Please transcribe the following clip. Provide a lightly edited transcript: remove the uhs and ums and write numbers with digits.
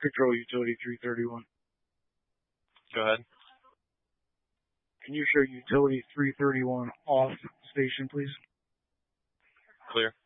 Control utility 331. Go ahead. Can you show utility 331 off station, please? Clear.